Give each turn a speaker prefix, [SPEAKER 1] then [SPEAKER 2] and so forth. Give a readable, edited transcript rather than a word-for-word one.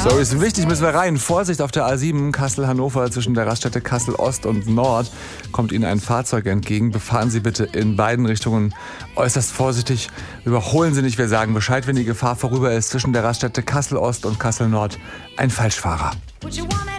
[SPEAKER 1] So, ist wichtig, müssen wir rein. Vorsicht auf der A7 Kassel-Hannover zwischen der Raststätte Kassel Ost und Nord. Kommt Ihnen ein Fahrzeug entgegen. Befahren Sie bitte in beiden Richtungen äußerst vorsichtig. Überholen Sie nicht, wir sagen Bescheid, wenn die Gefahr vorüber ist. Zwischen der Raststätte Kassel Ost und Kassel Nord ein Falschfahrer.